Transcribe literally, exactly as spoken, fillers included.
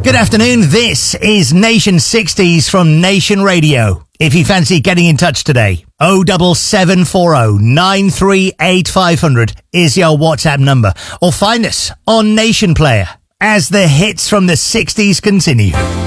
Good afternoon, this is Nation sixties from Nation Radio. If you fancy getting in touch today, oh seven seven four oh nine three eight five hundred is your WhatsApp number. Or find us on Nation Player as the hits from the sixties continue.